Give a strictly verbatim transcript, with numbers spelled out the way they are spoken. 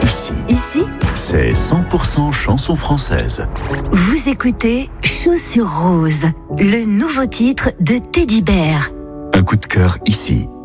ici. Ici, C'est cent pour cent chanson française. vous écoutez Chaussures Roses, le nouveau titre de Teddy Bear. Un coup de cœur ici.